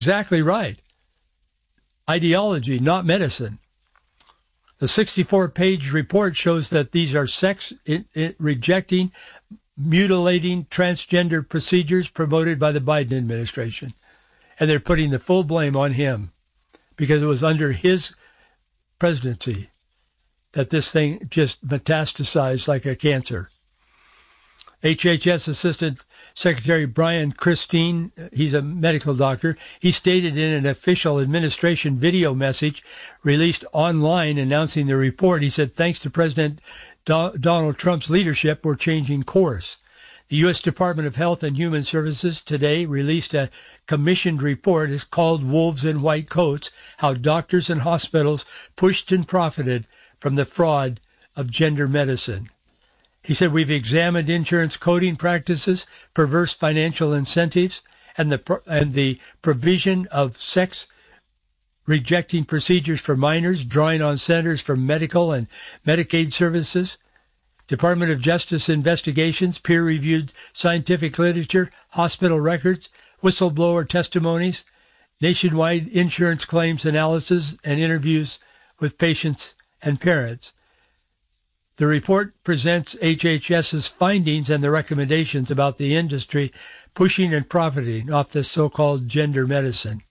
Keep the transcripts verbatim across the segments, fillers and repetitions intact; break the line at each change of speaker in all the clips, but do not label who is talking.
exactly right. Ideology, not medicine. The sixty-four page report shows that these are sex it, it, rejecting, mutilating transgender procedures promoted by the Biden administration. And they're putting the full blame on him because it was under his presidency that this thing just metastasized like a cancer. H H S Assistant Secretary Brian Christine, he's a medical doctor, he stated in an official administration video message released online announcing the report, he said, thanks to President Do- Donald Trump's leadership, we're changing course. The U S Department of Health and Human Services today released a commissioned report. It's called Wolves in White Coats, How Doctors and Hospitals Pushed and Profited from the Fraud of Gender Medicine. He said, we've examined insurance coding practices, perverse financial incentives, and the and the provision of sex-rejecting procedures for minors, drawing on Centers for Medical and Medicaid Services, Department of Justice investigations, peer-reviewed scientific literature, hospital records, whistleblower testimonies, nationwide insurance claims analysis, and interviews with patients and parents. The report presents H H S's findings and the recommendations about the industry pushing and profiting off this so-called gender medicine.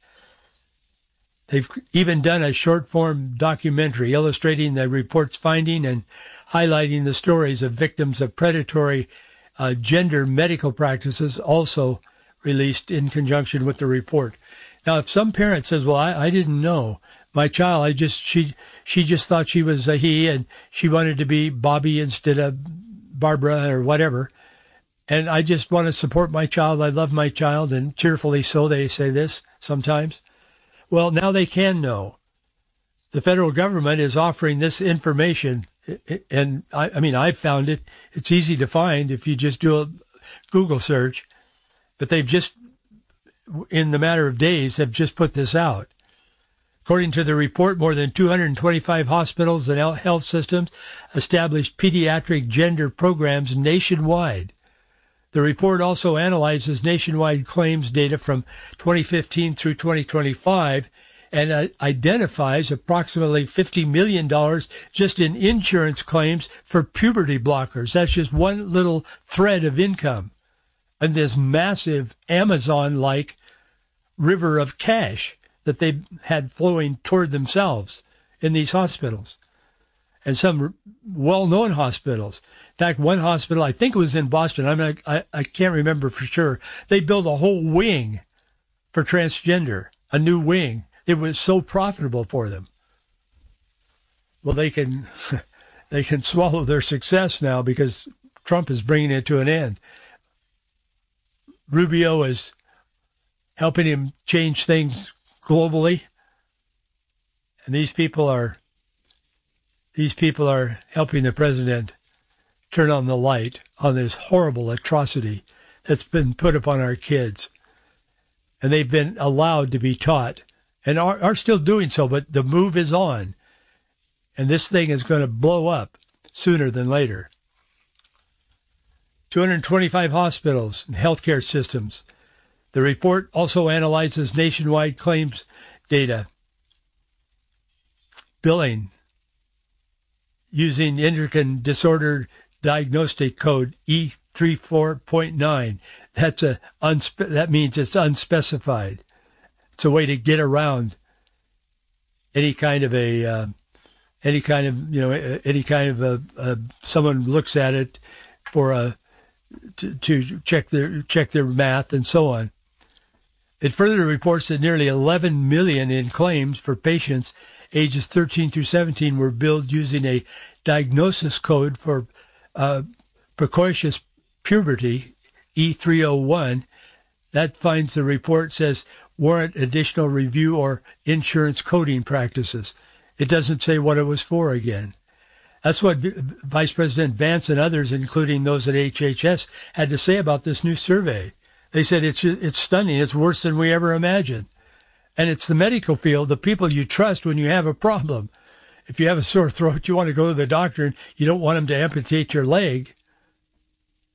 They've even done a short-form documentary illustrating the report's finding and highlighting the stories of victims of predatory uh, gender medical practices, also released in conjunction with the report. Now, if some parent says, well, I, I didn't know. My child, I just she she just thought she was a he, and she wanted to be Bobby instead of Barbara or whatever. And I just want to support my child. I love my child, and cheerfully so, they say this sometimes. Well, now they can know. The federal government is offering this information, and I, I mean, I've found it. It's easy to find if you just do a Google search. But they've just, in the matter of days, have just put this out. According to the report, more than two hundred twenty-five hospitals and health systems established pediatric gender programs nationwide. The report also analyzes nationwide claims data from twenty fifteen through twenty twenty-five and uh, identifies approximately fifty million dollars just in insurance claims for puberty blockers. That's just one little thread of income. And this massive Amazon-like river of cash that they had flowing toward themselves in these hospitals, and some well-known hospitals. In fact, one hospital, I think it was in Boston, I'm not, I, I can't remember for sure, they built a whole wing for transgender, a new wing. It was so profitable for them. Well, they can they can swallow their success now because Trump is bringing it to an end. Rubio is helping him change things globally, and these people are these people are helping the president turn on the light on this horrible atrocity that's been put upon our kids, and they've been allowed to be taught and are, are still doing so, but the move is on, and this thing is going to blow up sooner than later. two hundred twenty-five hospitals and healthcare systems. The report also analyzes nationwide claims data, billing, using endocrine disorder diagnostic code E thirty-four point nine. That's a unspe- that means it's unspecified. It's a way to get around any kind of a uh, any kind of you know any kind of a, a someone looks at it for a to, to check their check their math and so on. It further reports that nearly eleven million in claims for patients ages thirteen through seventeen were billed using a diagnosis code for uh, precocious puberty, E three oh one. That finds the report says warrant additional review or insurance coding practices. It doesn't say what it was for again. That's what Vice President Vance and others, including those at H H S, had to say about this new survey. They said it's it's stunning. It's worse than we ever imagined. And it's the medical field, the people you trust when you have a problem. If you have a sore throat, you want to go to the doctor and you don't want him to amputate your leg.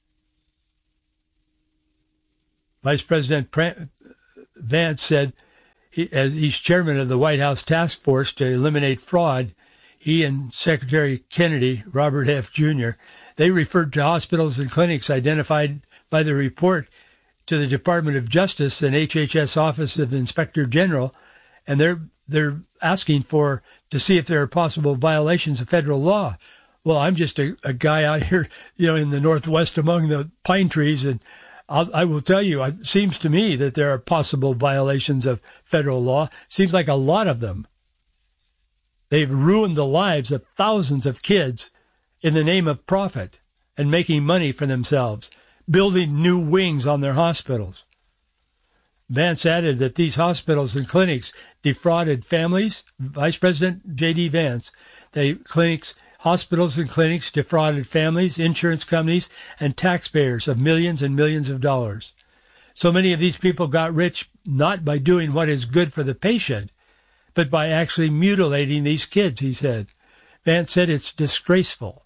Vice President Vance said he, as he's chairman of the White House task force to eliminate fraud, he and Secretary Kennedy, Robert F. Junior, they referred to hospitals and clinics identified by the report to the Department of Justice and H H S Office of Inspector General, and they're they're asking for to see if there are possible violations of federal law. Well, I'm just a, a guy out here, you know, in the Northwest among the pine trees, and I'll, I will tell you, it seems to me that there are possible violations of federal law. Seems like a lot of them. They've ruined the lives of thousands of kids in the name of profit and making money for themselves, building new wings on their hospitals. Vance added that these hospitals and clinics defrauded families. Vice President J D. Vance, they clinics, hospitals and clinics defrauded families, insurance companies, and taxpayers of millions and millions of dollars. So many of these people got rich not by doing what is good for the patient, but by actually mutilating these kids, he said. Vance said it's disgraceful.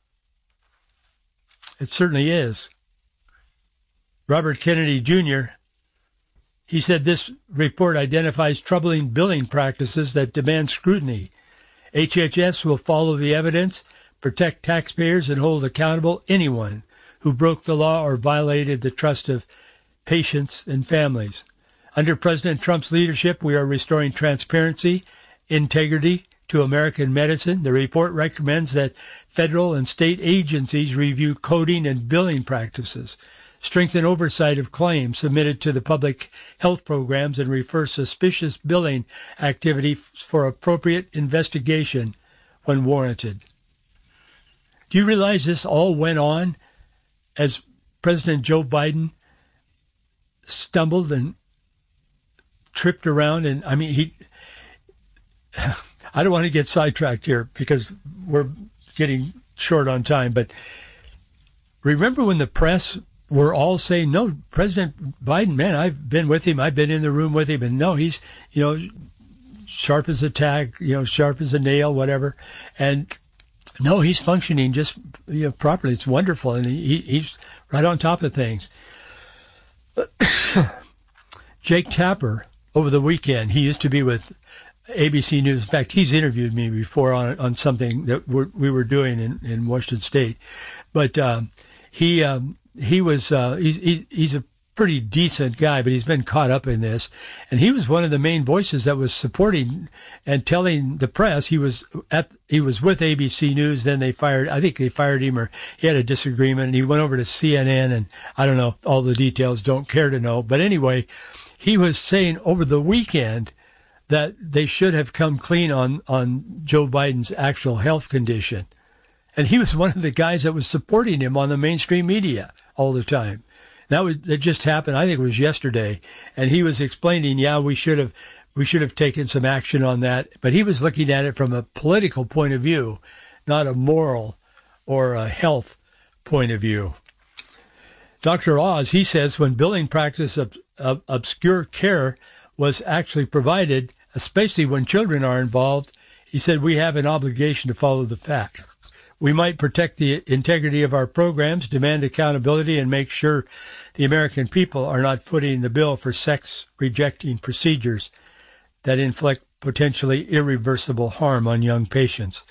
It certainly is. Robert Kennedy Junior, he said this report identifies troubling billing practices that demand scrutiny. H H S will follow the evidence, protect taxpayers, and hold accountable anyone who broke the law or violated the trust of patients and families. Under President Trump's leadership, we are restoring transparency, integrity to American medicine. The report recommends that federal and state agencies review coding and billing practices, strengthen oversight of claims submitted to the public health programs, and refer suspicious billing activity for appropriate investigation when warranted. Do you realize this all went on as President Joe Biden stumbled and tripped around? And I mean, he, I don't want to get sidetracked here because we're getting short on time, but remember when the press were all saying, no, President Biden, man, I've been with him. I've been in the room with him. And no, he's, you know, sharp as a tack, you know, sharp as a nail, whatever. And no, he's functioning just, you know, properly. It's wonderful. And he, he's right on top of things. Jake Tapper, over the weekend, he used to be with A B C News. In fact, he's interviewed me before on on something that we're, we were doing in, in Washington State. But um, he... Um, He was, uh, he, he's a pretty decent guy, but he's been caught up in this. And he was one of the main voices that was supporting and telling the press. He was at, he was with A B C News. Then they fired, I think they fired him, or he had a disagreement, and he went over to C N N, and I don't know all the details, don't care to know. But anyway, he was saying over the weekend that they should have come clean on, on Joe Biden's actual health condition. And he was one of the guys that was supporting him on the mainstream media all the time. That was that just happened. I think it was yesterday, and he was explaining, yeah, we should have we should have taken some action on that. But he was looking at it from a political point of view, not a moral or a health point of view. Doctor Oz, he says, when billing practice of, of obscure care was actually provided, especially when children are involved, he said we have an obligation to follow the facts. We might protect the integrity of our programs, demand accountability, and make sure the American people are not footing the bill for sex-rejecting procedures that inflict potentially irreversible harm on young patients.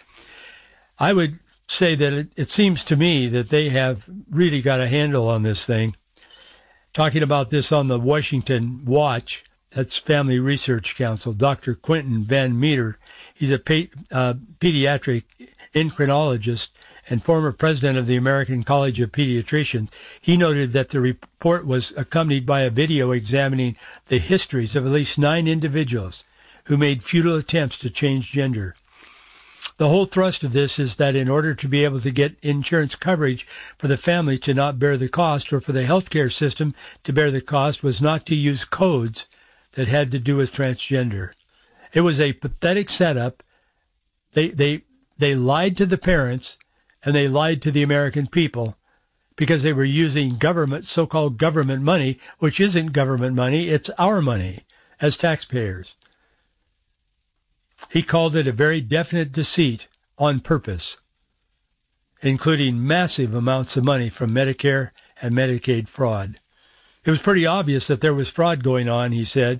I would say that it, it seems to me that they have really got a handle on this thing. Talking about this on the Washington Watch, that's Family Research Council, Doctor Quentin Van Meter, he's a pa- uh, pediatric endocrinologist and former president of the American College of Pediatricians. He noted that the report was accompanied by a video examining the histories of at least nine individuals who made futile attempts to change gender. The whole thrust of this is that in order to be able to get insurance coverage for the family to not bear the cost, or for the healthcare system to bear the cost, was not to use codes that had to do with transgender. It was a pathetic setup. They they They lied to the parents, and they lied to the American people because they were using government, so-called government money, which isn't government money, it's our money as taxpayers. He called it a very definite deceit on purpose, including massive amounts of money from Medicare and Medicaid fraud. It was pretty obvious that there was fraud going on, he said,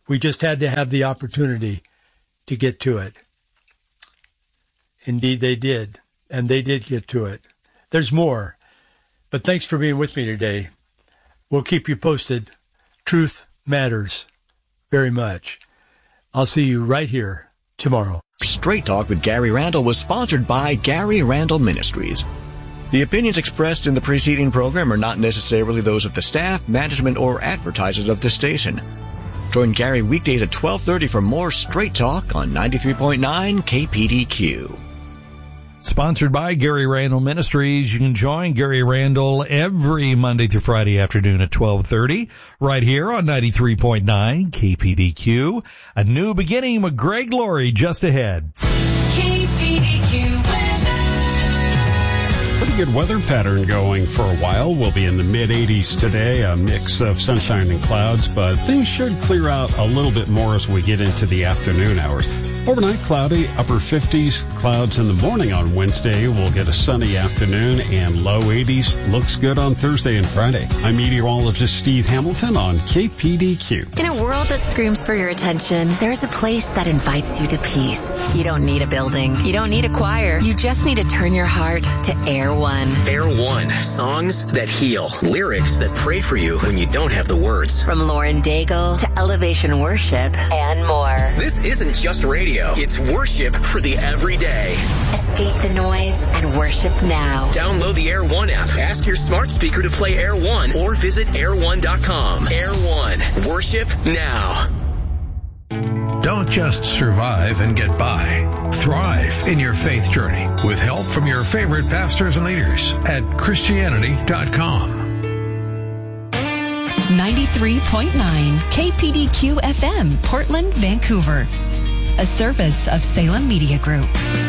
We just had to have the opportunity to get to it. Indeed, they did. And they did get to it. There's more. But thanks for being with me today. We'll keep you posted. Truth matters very much. I'll see you right here tomorrow.
Straight Talk with Gary Randall was sponsored by Gary Randall Ministries. The opinions expressed in the preceding program are not necessarily those of the staff, management, or advertisers of the station. Join Gary weekdays at twelve thirty for more Straight Talk on ninety-three point nine K P D Q.
Sponsored by Gary Randall Ministries. You can join Gary Randall every Monday through Friday afternoon at twelve thirty right here on ninety-three point nine K P D Q. A new beginning with Greg Laurie just ahead.
K P D Q weather.
Pretty good weather pattern going for a while. We'll be in the mid eighties today, a mix of sunshine and clouds, but things should clear out a little bit more as we get into the afternoon hours. Overnight, cloudy, upper fifties, clouds in the morning on Wednesday. We'll get a sunny afternoon and low eighties. Looks good on Thursday and Friday. I'm meteorologist Steve Hamilton on K P D Q.
In a world that screams for your attention, there's a place that invites you to peace. You don't need a building. You don't need a choir. You just need to turn your heart to Air One.
Air One. Songs that heal. Lyrics that pray for you when you don't have the words.
From Lauren Daigle to Elevation Worship and more.
This isn't just radio. It's worship for the everyday.
Escape the noise and worship now.
Download the Air One app. Ask your smart speaker to play Air One or visit air one dot com. Air One. Worship now.
Don't just survive and get by. Thrive in your faith journey with help from your favorite pastors and leaders at Christianity dot com.
ninety-three point nine K P D Q F M, Portland, Vancouver. A service of Salem Media Group.